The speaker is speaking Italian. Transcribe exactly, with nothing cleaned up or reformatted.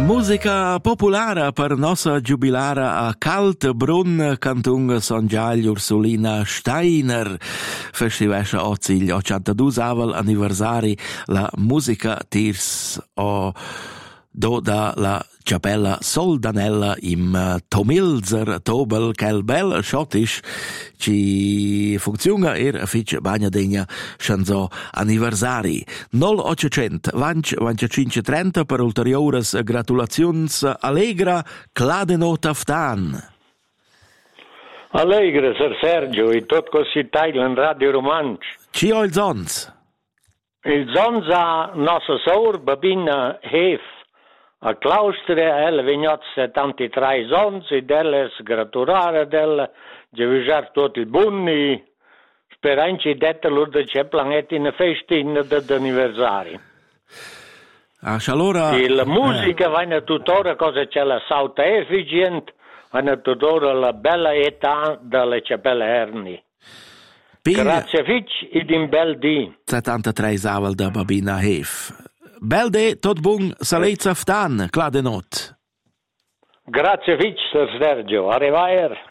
Musica popolare per nostra giubilara a Kaltebrunn, cantung Son Giagli Ursulina Steiner. Festivescha oggi il ottantadue avel anniversari la musica tirs o do da la Capella Soldanella im Tomilzer Tobel quel bel schottisch ci funziona er fitch bagna degna chanzo anniversari null ottocento venticinque trenta per ulteriores gratulazions allegra cladeno taftan. Allegra, Sir Sergio, e tot così Thailand Radio Romanch. Ci ho il zons? Il zons a nostra sor, babina Hef, a claustre, elle vignot settantatré zons, ed elle sgratulare del, gevijar tot il bunni, speranci dette l'urde c'è planet in festina d'anniversari. Ah, allora... E la musica eh. va tuttora cosa c'è la sauta efficient, va tuttora la bella età delle Capelle Erni. Pin... Grazie Fitch ed in bel di. settantatré avel da babina Hef. Bel de, tot bun, salezza ftan, clade not. Grazie Fitch, Sir Sergio, arrivaer.